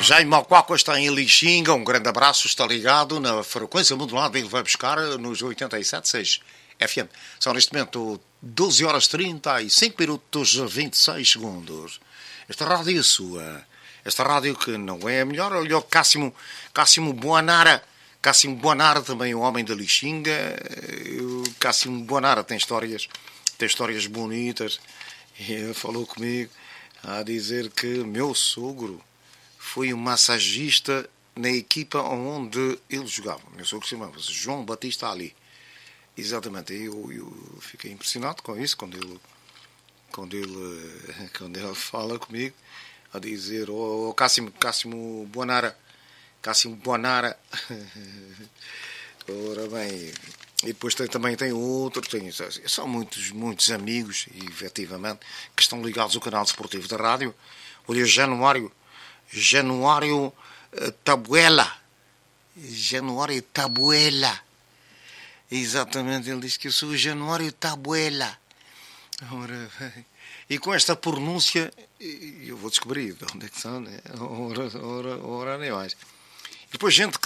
Jaime Malquaco está em Lixinga, um grande abraço, está ligado na frequência modulada, ele vai buscar nos 87.6 FM. São neste momento 12 horas 35 minutos 26 segundos. Esta rádio é sua. Esta rádio que não é a melhor, olha o Cássimo Buonara. Cássimo Buonara, também o homem da Lixinga. O Cássimo Buonara tem histórias bonitas. E ele falou comigo a dizer que meu sogro foi um massagista na equipa onde ele jogava. Meu sogro se chamava João Batista Ali. Exatamente. Eu fiquei impressionado com isso quando ele fala comigo a dizer Cássimo Buonara. Ora bem, e depois também tem outro, são muitos amigos, efetivamente, que estão ligados ao canal desportivo da rádio. Olha, Januário Tabuela. Exatamente, ele diz que eu sou o Januário Tabuela. Ora, e com esta pronúncia, eu vou descobrir de onde é que são, né? Ora, nem mais. E depois gente